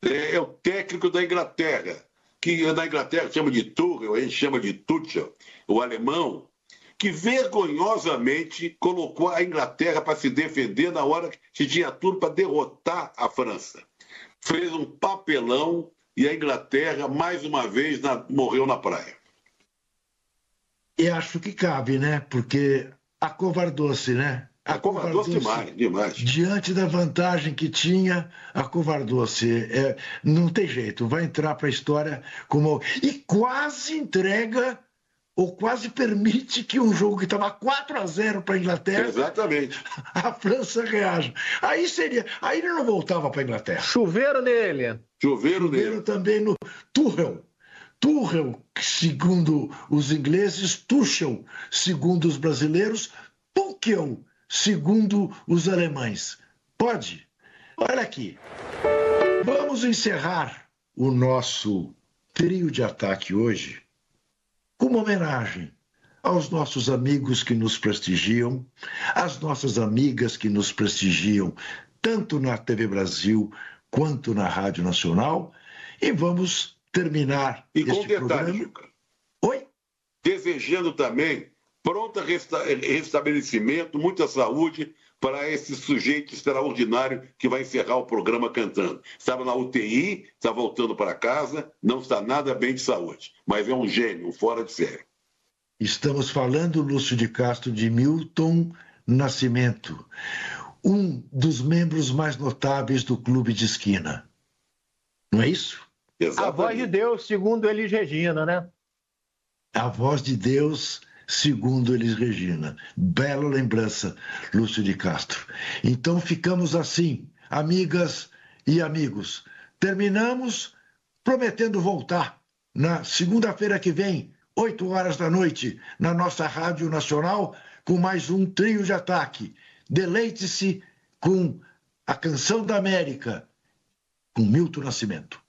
é o técnico da Inglaterra, que na Inglaterra chama de Tuchel, a gente chama de Tuchel, o alemão, que vergonhosamente colocou a Inglaterra para se defender na hora que tinha tudo para derrotar a França. Fez um papelão e a Inglaterra, mais uma vez, morreu na praia. E acho que cabe, né? Porque acovardou-se, né? Acovardou-se demais. Diante da vantagem que tinha, acovardou-se. Não tem jeito, vai entrar para a história como... E quase entrega, ou quase permite que um jogo que estava 4-0 para a Inglaterra... Exatamente. A França reaja. Aí ele não voltava para a Inglaterra. Chuveiro nele. Chuveiro também no Tuchel. Tuchel, segundo os ingleses, Tuchel, segundo os brasileiros, Tuchel, segundo os alemães. Pode? Olha aqui. Vamos encerrar o nosso trio de ataque hoje com uma homenagem aos nossos amigos que nos prestigiam, às nossas amigas que nos prestigiam, tanto na TV Brasil quanto na Rádio Nacional, e vamos terminar este programa. Juca. Oi? Desejando também pronto restabelecimento, muita saúde para esse sujeito extraordinário que vai encerrar o programa cantando. Estava na UTI, está voltando para casa, não está nada bem de saúde, mas é um gênio, fora de série. Estamos falando, Lúcio de Castro, de Milton Nascimento, um dos membros mais notáveis do Clube de Esquina. Não é isso? Exatamente. A voz de Deus, segundo Elis Regina, né? A voz de Deus, segundo Elis Regina. Bela lembrança, Lúcio de Castro. Então ficamos assim, amigas e amigos. Terminamos prometendo voltar na segunda-feira que vem, 8 horas da noite, na nossa Rádio Nacional, com mais um trio de ataque. Deleite-se com a Canção da América, com Milton Nascimento.